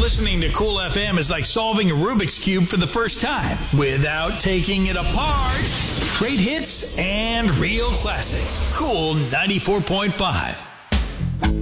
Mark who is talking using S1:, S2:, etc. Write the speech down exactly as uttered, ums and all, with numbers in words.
S1: Listening to Cool F M is like solving a Rubik's Cube for the first time without taking it apart. Great hits and real classics. Cool ninety-four point five.